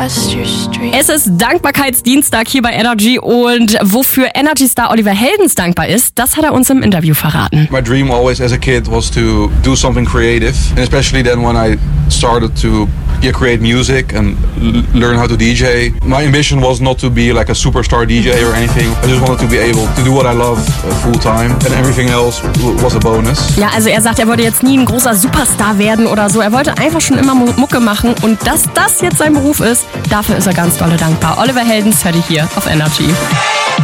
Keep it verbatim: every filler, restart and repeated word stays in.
past your street. Es ist Dankbarkeitsdienstag hier bei Energy und wofür Energy-Star Oliver Heldens dankbar ist, das hat er uns im Interview verraten. My dream always as a kid was to do something creative, and especially then when I started to yeah, create music and l- learn how to D J. My ambition was not to be like a superstar D J or anything. I just wanted to be able to do what I love uh, full time, and everything else w- was a bonus. Ja, also er sagt, er wollte jetzt nie ein großer Superstar werden oder so. Er wollte einfach schon immer Mucke machen und dass das jetzt sein Beruf ist, dafür ist er ganz dolle dankbar. Oliver Heldens hört ihr hier auf Energy.